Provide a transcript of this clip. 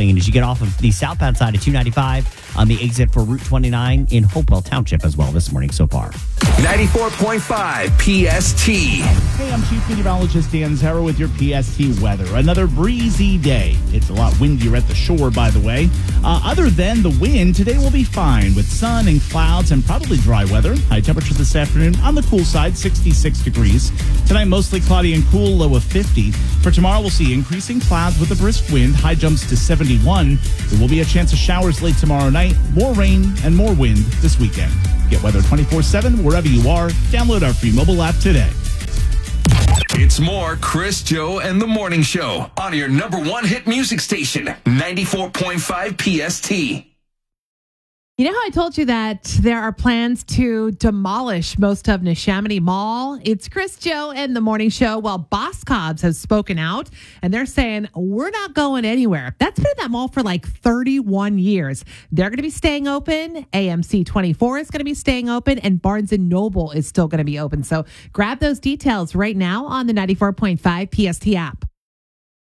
clean as you get off of the southbound side of 295 on the exit for Route 29 in Hopewell Township as well this morning so far. 94.5 PST. Hey, I'm Chief Meteorologist Dan Zara with your PST weather. Another breezy day. It's a lot windier at the shore, by the way. Other than the wind, today will be fine with sun and clouds and probably dry weather. High temperature this afternoon on the cool side, 66 degrees. Tonight, mostly cloudy and cool, low of 50. For tomorrow, we'll see increasing clouds with a brisk wind. High jumps to 71. There will be a chance of showers late tomorrow night. More rain and more wind this weekend. Get weather 24/7 wherever you are. Download our free mobile app today. It's more Chris, Joe, and the Morning Show on your number one hit music station, 94.5 PST. You know how I told you that there are plans to demolish most of Neshaminy Mall? It's Chris, Joe, and the Morning Show. Well, Boss Cobbs has spoken out, and they're saying, we're not going anywhere. That's been in that mall for like 31 years. They're going to be staying open. AMC 24 is going to be staying open, and Barnes & Noble is still going to be open. So grab those details right now on the 94.5 PST app.